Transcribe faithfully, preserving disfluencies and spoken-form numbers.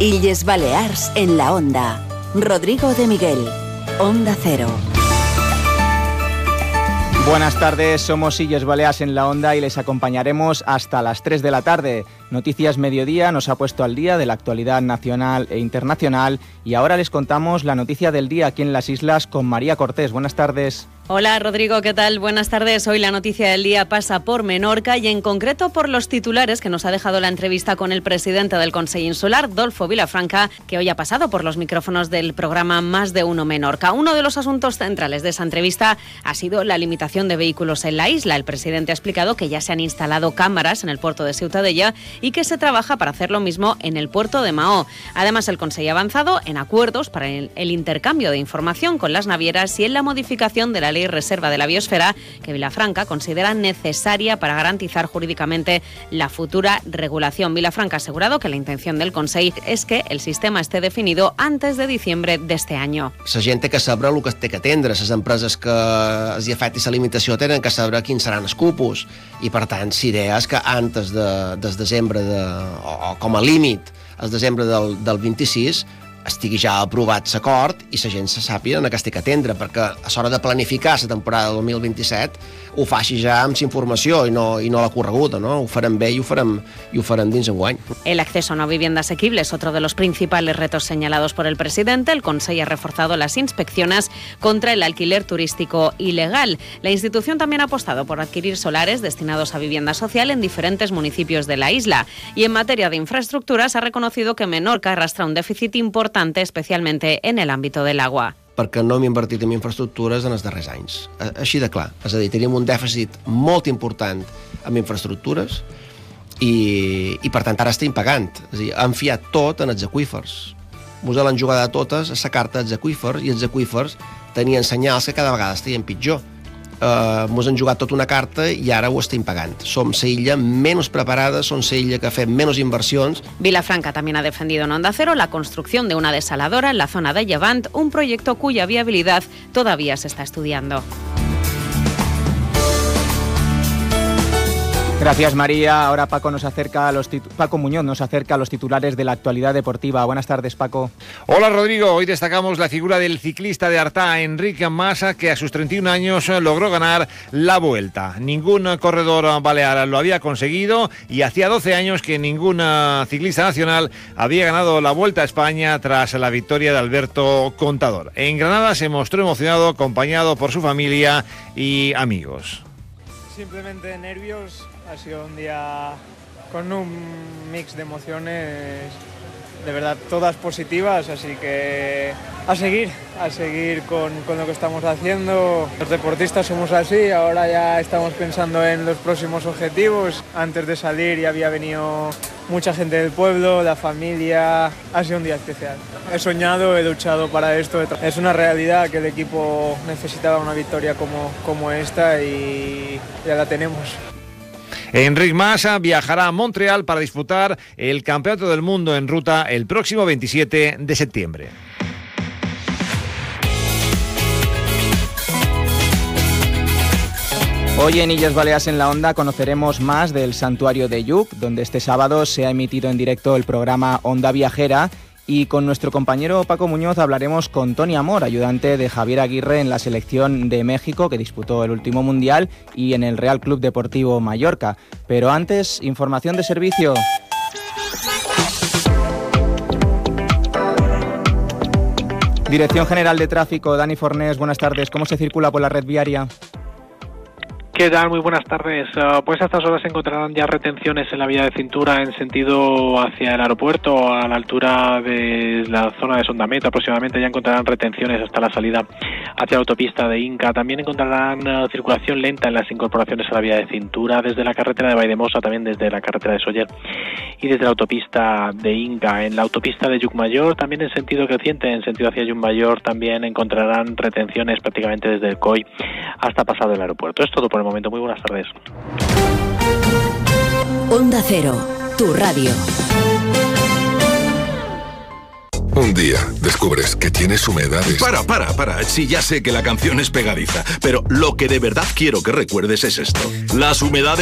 Illes Balears en la Onda. Rodrigo de Miguel, Onda Cero. Buenas tardes, somos Illes Balears en la Onda y les acompañaremos hasta las tres de la tarde. Noticias Mediodía nos ha puesto al día de la actualidad nacional e internacional y ahora les contamos la noticia del día aquí en las islas con María Cortés. Buenas tardes. Hola Rodrigo, ¿qué tal? Buenas tardes. Hoy la noticia del día pasa por Menorca y en concreto por los titulares que nos ha dejado la entrevista con el presidente del Consell Insular, Dolfo Vilafranca, que hoy ha pasado por los micrófonos del programa Más de Uno Menorca. Uno de los asuntos centrales de esa entrevista ha sido la limitación de vehículos en la isla. El presidente ha explicado que ya se han instalado cámaras en el puerto de Ciutadella y que se trabaja para hacer lo mismo en el puerto de Mahó. Además, el Consell ha avanzado en acuerdos para el, el intercambio de información con las navieras y en la modificación de la Ley Reserva de la Biosfera, que Vilafranca considera necesaria para garantizar jurídicamente la futura regulación. Vilafranca ha asegurado que la intención del Consell es que el sistema esté definido antes de diciembre de este año. La gent té que saber el que té que atendre, les empreses que els afecti la limitació tenen que saber quins seran els cupos i per tant l'idea és que antes de, des desembre de, o, o com a límit al desembre del, del vint-i-sis estigui ja aprovat l'acord i la gent se sàpiga en què es té que atendre, perquè a l'hora de planificar la temporada del dos mil vint-i-set ho faci ja amb la informació i no, i no la correguda, no? Ho farem bé i ho farem, i ho farem dins enguany. El acceso a una vivienda asequible es otro de los principales retos señalados por el presidente. El Consell ha reforzado las inspecciones contra el alquiler turístico ilegal. La institución también ha apostado por adquirir solares destinados a vivienda social en diferentes municipios de la isla. Y en materia de infraestructuras ha reconocido que Menorca arrastra un déficit importante, especialmente en el ámbito del agua. Perquè no hem invertit en infraestructures en els darrers anys. Així de clar. És a dir, tenim un dèficit molt important en infraestructures i, i per tant, ara estem pagant. És a dir, hem fiat tot en els aqüífers. Mos l'han jugada totes a la carta dels aqüífers i els aqüífers tenien senyals que cada vegada estaven pitjor. Uh, mos han jugat tota una carta i ara ho estem pagant. Som la illa menos preparada, som la illa que fem menos inversions. Vilafranca también ha defendido en Onda Cero la construcción de una desaladora en la zona de Llevant, un proyecto cuya viabilidad todavía se está estudiando. Gracias, María. Ahora Paco nos acerca a los titu- Paco Muñoz nos acerca a los titulares de la actualidad deportiva. Buenas tardes, Paco. Hola, Rodrigo. Hoy destacamos la figura del ciclista de Artà, Enric Mas, que a sus treinta y un años logró ganar la Vuelta. Ningún corredor balear lo había conseguido y hacía doce años que ningún ciclista nacional había ganado la Vuelta a España tras la victoria de Alberto Contador. En Granada se mostró emocionado, acompañado por su familia y amigos. Simplemente nervios. Ha sido un día con un mix de emociones, de verdad, todas positivas, así que a seguir, a seguir con, con lo que estamos haciendo. Los deportistas somos así, ahora ya estamos pensando en los próximos objetivos. Antes de salir ya había venido mucha gente del pueblo, la familia. Ha sido un día especial. He soñado, he luchado para esto. Es una realidad que el equipo necesitaba una victoria como, como esta y ya la tenemos. Enric Mas viajará a Montreal para disputar el Campeonato del Mundo en ruta el próximo veintisiete de septiembre. Hoy en Illes Balears en la Onda conoceremos más del Santuario de Lluc, donde este sábado se ha emitido en directo el programa Onda Viajera. Y con nuestro compañero Paco Muñoz hablaremos con Toni Amor, ayudante de Javier Aguirre en la selección de México, que disputó el último Mundial, y en el Real Club Deportivo Mallorca. Pero antes, información de servicio. Dirección General de Tráfico, Dani Fornés, buenas tardes. ¿Cómo se circula por la red viaria? ¿Qué tal? Muy buenas tardes. Uh, pues a estas horas se encontrarán ya retenciones en la vía de cintura en sentido hacia el aeropuerto, a la altura de la zona de Sondameta aproximadamente. Ya encontrarán retenciones hasta la salida hacia la autopista de Inca. También encontrarán uh, circulación lenta en las incorporaciones a la vía de cintura, desde la carretera de Valldemossa, también desde la carretera de Sóller y desde la autopista de Inca. En la autopista de Llucmajor, también en sentido creciente, en sentido hacia Llucmajor, también encontrarán retenciones prácticamente desde el C O I hasta pasado el aeropuerto. Es todo por el momento. Muy buenas tardes. Onda Cero, tu radio. Un día descubres que tienes humedades. Para, para, para. Sí, ya sé que la canción es pegadiza, pero lo que de verdad quiero que recuerdes es esto. Las humedades